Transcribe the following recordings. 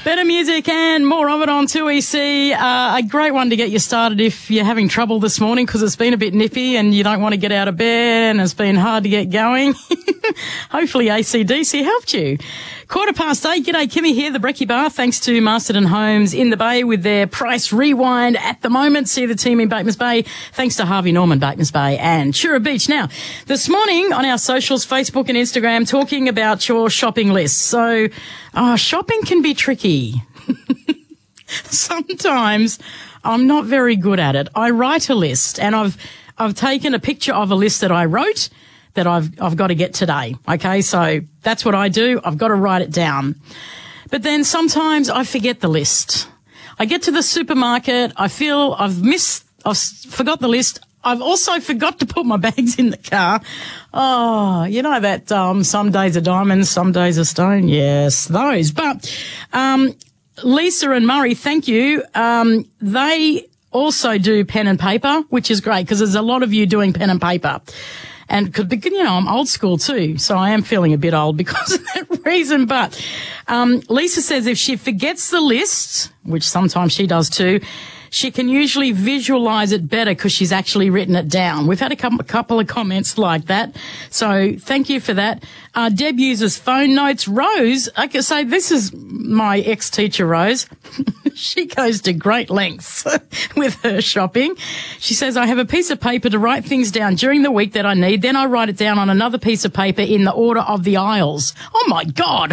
Better music and more of it on 2EC. A great one to get you started if you're having trouble this morning because it's been a bit nippy and you don't want to get out of bed and it's been hard to get going. Hopefully AC/DC helped you. 8:15. G'day, Kimmy here, the Brekkie Bar. Thanks to Masterton Homes in the Bay with their price rewind at the moment. See the team in Batemans Bay. Thanks to Harvey Norman, Batemans Bay and Chura Beach. Now, this morning on our socials, Facebook and Instagram, talking about your shopping list. So, shopping can be tricky. Sometimes I'm not very good at it. I write a list and I've taken a picture of a list that I wrote that I've got to get today. Okay, so that's what I do. I've got to write it down. But then sometimes I forget the list. I get to the supermarket. I feel I've forgot the list. I've also forgot to put my bags in the car. Oh, you know that some days are diamonds, some days are stone. Yes, those. But Lisa and Murray, thank you. They also do pen and paper, which is great because there's a lot of you doing pen and paper. And, I'm old school too, so I am feeling a bit old because of that reason. But Lisa says if she forgets the list, which sometimes she does too, she can usually visualise it better because she's actually written it down. We've had a couple of comments like that, so thank you for that. Deb uses phone notes. Rose, okay, so this is my ex-teacher, Rose. She goes to great lengths with her shopping. She says, I have a piece of paper to write things down during the week that I need. Then I write it down on another piece of paper in the order of the aisles. Oh, my God.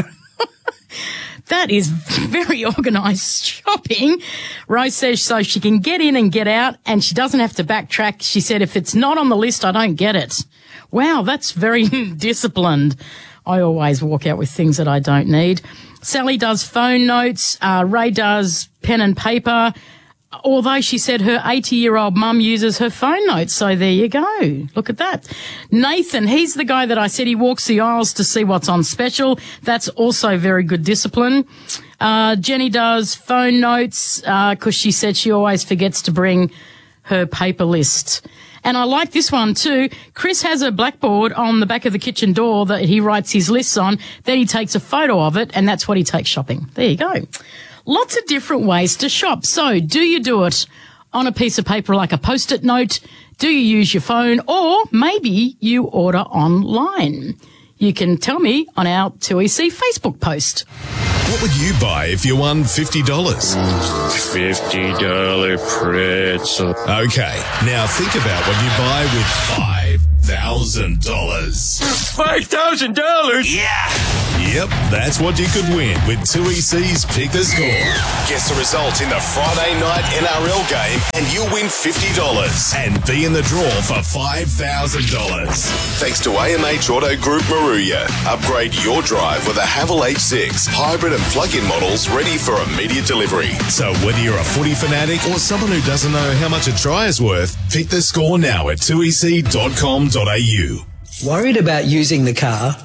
That is very organised shopping. Rose says so she can get in and get out and she doesn't have to backtrack. She said, if it's not on the list, I don't get it. Wow, that's very disciplined. I always walk out with things that I don't need. Sally does phone notes. Ray does pen and paper. Although she said her 80-year-old mum uses her phone notes. So there you go. Look at that. Nathan, he's the guy that I said he walks the aisles to see what's on special. That's also very good discipline. Jenny does phone notes because she said she always forgets to bring her paper list. And I like this one too. Chris has a blackboard on the back of the kitchen door that he writes his lists on. Then he takes a photo of it and that's what he takes shopping. There you go. Lots of different ways to shop. So do you do it on a piece of paper like a Post-it note? Do you use your phone? Or maybe you order online? You can tell me on our 2EC Facebook post. What would you buy if you won $50? $50 pretzel. Okay, now think about what you buy with $5,000. $5,000? Yeah! Yep, that's what you could win with 2EC's Pick the Score. Guess the result in the Friday night NRL game and you'll win $50 and be in the draw for $5,000. Thanks to AMH Auto Group Maruya. Upgrade your drive with a Haval H6 hybrid and plug-in models ready for immediate delivery. So whether you're a footy fanatic or someone who doesn't know how much a try is worth, pick the score now at 2ec.com.au. Worried about using the car?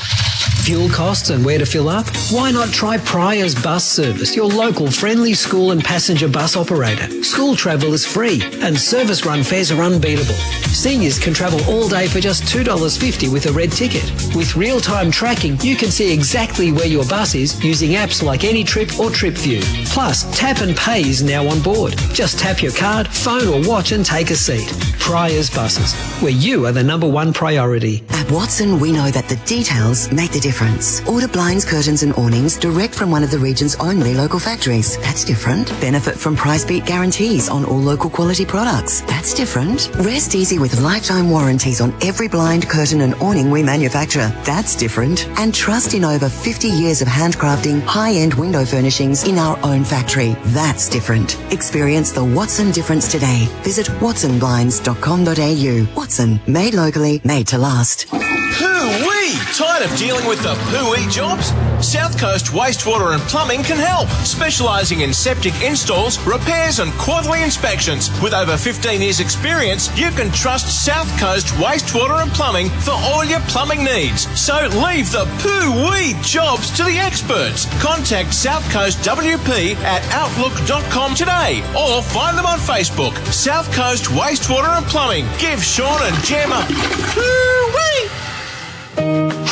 Fuel costs and where to fill up? Why not try Pryor's Bus Service, your local friendly school and passenger bus operator? School travel is free and service run fares are unbeatable. Seniors can travel all day for just $2.50 with a red ticket. With real-time tracking, you can see exactly where your bus is using apps like AnyTrip or TripView. Plus, tap and pay is now on board. Just tap your card, phone or watch and take a seat. Pryor's Buses, where you are the number one priority. At Watson, we know that the details make the difference. Order blinds, curtains and awnings direct from one of the region's only local factories. That's different. Benefit from price beat guarantees on all local quality products. That's different. Rest easy with lifetime warranties on every blind, curtain and awning we manufacture. That's different. And trust in over 50 years of handcrafting high-end window furnishings in our own factory. That's different. Experience the Watson difference today. Visit watsonblinds.com.au. Watson, made locally, made to last. Hoo-wee! Tired of dealing with the poo-wee jobs? South Coast Wastewater and Plumbing can help, specialising in septic installs, repairs and quarterly inspections. With over 15 years experience, you can trust South Coast Wastewater and Plumbing for all your plumbing needs. So leave the poo-wee jobs to the experts. Contact South Coast WP at outlook.com today or find them on Facebook. South Coast Wastewater and Plumbing. Give Sean and Gemma poo-wee!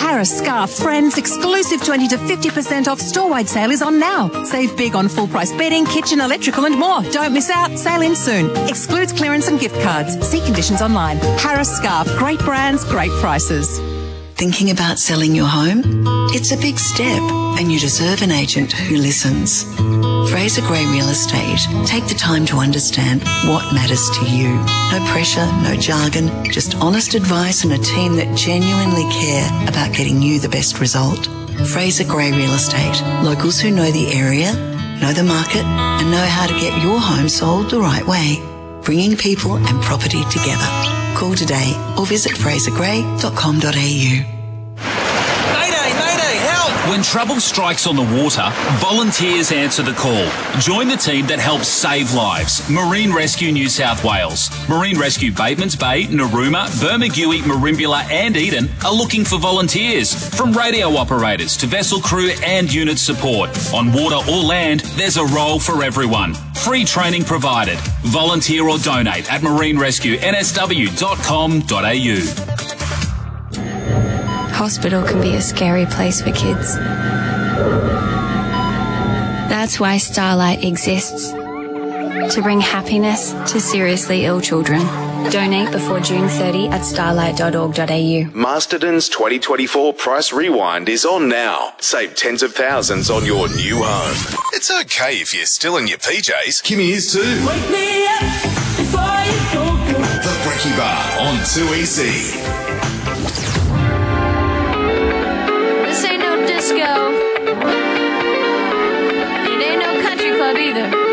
Harris Scarf Friends exclusive 20 to 50% off store-wide sale is on now. Save big on full-price bedding, kitchen, electrical and more. Don't miss out. Sale ends soon. Excludes clearance and gift cards. See conditions online. Harris Scarf. Great brands, great prices. Thinking about selling your home? It's a big step and you deserve an agent who listens. Fraser Gray Real Estate. Take the time to understand what matters to you. No pressure, no jargon, just honest advice and a team that genuinely care about getting you the best result. Fraser Gray Real Estate. Locals who know the area, know the market and know how to get your home sold the right way. Bringing people and property together. Call today or visit frasergray.com.au. When trouble strikes on the water, volunteers answer the call. Join the team that helps save lives. Marine Rescue New South Wales. Marine Rescue Batemans Bay, Narooma, Bermagui, Merimbula and Eden are looking for volunteers. From radio operators to vessel crew and unit support. On water or land, there's a role for everyone. Free training provided. Volunteer or donate at marinerescuensw.com.au. Hospital can be a scary place for kids. That's why Starlight exists. To bring happiness to seriously ill children. Donate before June 30 at starlight.org.au. Masterton's 2024 Price Rewind is on now. Save tens of thousands on your new home. It's okay if you're still in your PJs. Kimmy is too. Wake me up before you go. The Brekkie Bar on 2EC. This ain't no disco. It ain't no country club either.